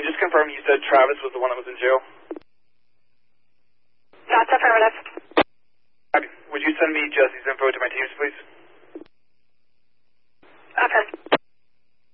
morning. Just confirm you said Travis was the one that was in jail. That's affirmative. Would you send me Jesse's info to my teams, please?